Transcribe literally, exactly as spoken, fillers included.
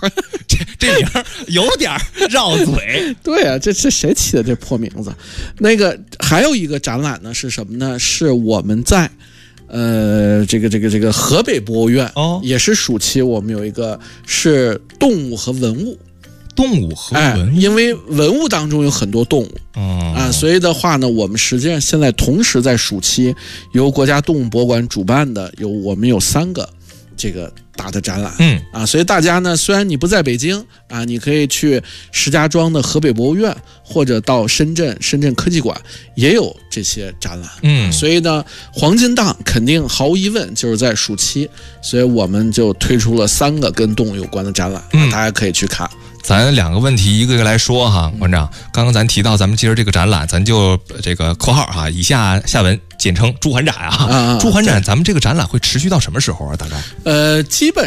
这这名有点绕嘴。 对啊，这这谁起的这破名字？那个还有一个展览呢，是什么呢？是我们在呃这个这个这个河北博物院， 哦， 也是暑期，我们有一个是动物和文物。 动物和文物， 哎，因为文物当中有很多动物、 哦、 啊，所以的话呢，我们实际上现在同时在暑期由国家动物博物馆主办的，有我们有三个这个大的展览， 嗯啊，所以大家呢，虽然你不在北京啊，你可以去石家庄的河北博物院，或者到深圳深圳科技馆也有这些展览， 嗯， 所以呢，黄金档肯定毫无疑问就是在暑期，所以我们就推出了三个跟动物有关的展览， 嗯， 大家可以去看。 咱两个问题一个一个来说哈，馆长，刚刚咱提到咱们今儿这个展览，咱就这个括号哈，以下下文简称朱鹮展啊。 啊朱鹮展，咱们这个展览会持续到什么时候啊？大概？ 呃，基本